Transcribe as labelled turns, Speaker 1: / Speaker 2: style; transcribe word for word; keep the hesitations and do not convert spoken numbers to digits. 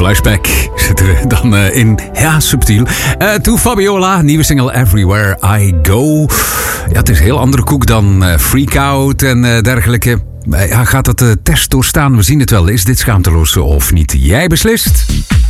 Speaker 1: Flashback zit er dan uh, in. Ja, subtiel. Uh, To Fabiola, nieuwe single Everywhere I Go. Ja, het is een heel andere koek dan uh, Freak Out en uh, dergelijke. Uh, ja, gaat dat de test doorstaan? We zien het wel. Is dit schaamteloos of niet? Jij beslist.